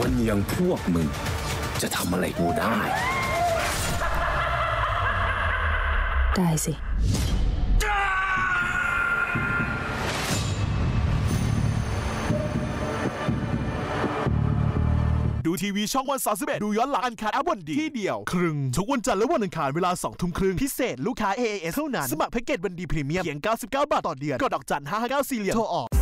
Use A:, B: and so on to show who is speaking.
A: คนอย่างพวกมึงจะทำอะไรกูได้
B: สิ
C: ดูทีวีช่องวัน31ดูย้อนหลังอันคาดวันดีที่เดียวครึ่งทุกวันจันทร์และวันอังคารเวลา 20:30 นพิเศษลูกค้า AAS เท่านั้นสมัครแพ็กเกจวันดีพรีเมียมเพียง99 บาทต่อเดือนกดดอกจัน 559 4 เหรียญโทรออก